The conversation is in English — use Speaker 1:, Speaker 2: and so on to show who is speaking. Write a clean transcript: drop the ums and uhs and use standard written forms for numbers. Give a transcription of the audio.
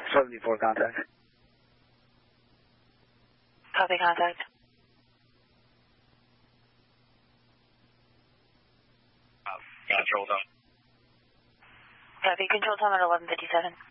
Speaker 1: 74 contact.
Speaker 2: Copy contact.
Speaker 3: Control Tom.
Speaker 2: Copy, control time at 11:57.